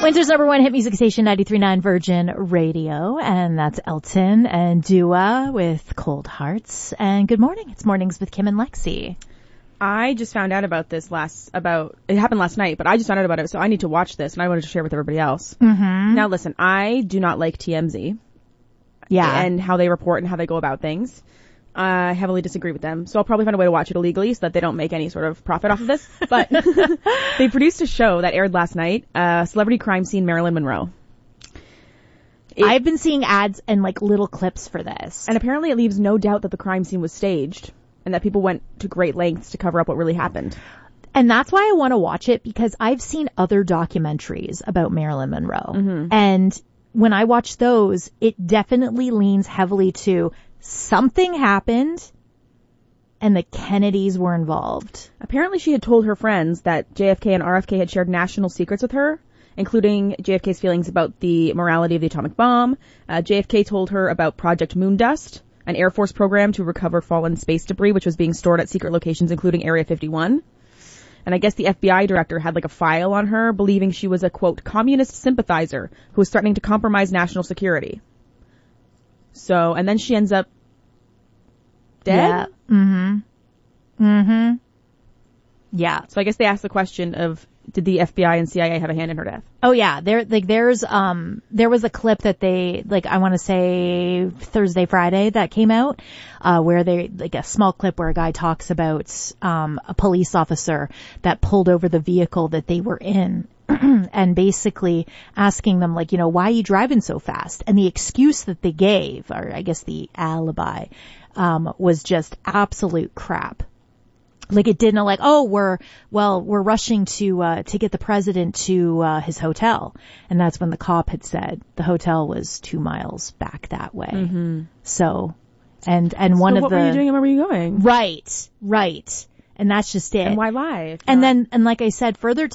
Winter's number one hit music station, 93.9 Virgin Radio. And that's Elton and Dua with Cold Hearts. And good morning. It's Mornings with Kim and Lexi. I just found out about this it happened last night, but I just found out about it, so I need to watch this, and I wanted to share with everybody else. Mm-hmm. Now listen, I do not like TMZ. Yeah. And how they report and how they go about things. I heavily disagree with them, so I'll probably find a way to watch it illegally so that they don't make any sort of profit off of this. But they produced a show that aired last night, Celebrity Crime Scene Marilyn Monroe. I've been seeing ads and like little clips for this. And apparently it leaves no doubt that the crime scene was staged and that people went to great lengths to cover up what really happened. And that's why I want to watch it, because I've seen other documentaries about Marilyn Monroe. Mm-hmm. And when I watch those, it definitely leans heavily to something happened and the Kennedys were involved. Apparently she had told her friends that JFK and RFK had shared national secrets with her, including JFK's feelings about the morality of the atomic bomb. JFK told her about Project Moondust, an Air Force program to recover fallen space debris, which was being stored at secret locations, including Area 51. And I guess the FBI director had like a file on her, believing she was a, quote, communist sympathizer who was threatening to compromise national security. So, and then she ends up dead? Yeah. Mm-hmm. Mm-hmm. Yeah. So I guess they asked the question of, did the FBI and CIA have a hand in her death? Oh yeah, there was a clip that they, like, I want to say Thursday, Friday, that came out, where they, like, a small clip where a guy talks about, a police officer that pulled over the vehicle that they were in and basically asking them, like, you know, why are you driving so fast? And the excuse that they gave, or I guess the alibi, was just absolute crap. Like, it didn't, like, oh, we're rushing to get the president to his hotel. And that's when the cop had said the hotel was 2 miles back that way. Mm-hmm. So, and one of the... what were you doing and where were you going? Right. And that's just it. And why lie? And like I said, further